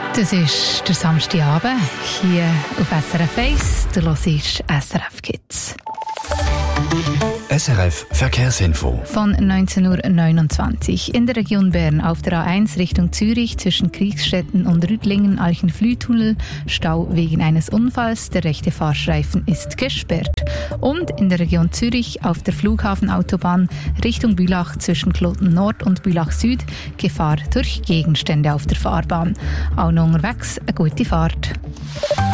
Das ist der Samstagabend hier auf SRF 1. Du hörst SRF Kids. SRF Verkehrsinfo. Von 19:29 Uhr in der Region Bern auf der A1 Richtung Zürich zwischen Kriegstetten und Rüdlingen Alchenflühtunnel Stau wegen eines Unfalls. Der rechte Fahrstreifen ist gesperrt. Und in der Region Zürich auf der Flughafenautobahn Richtung Bülach zwischen Kloten Nord und Bülach Süd Gefahr durch Gegenstände auf der Fahrbahn. Auch noch unterwegs eine gute Fahrt.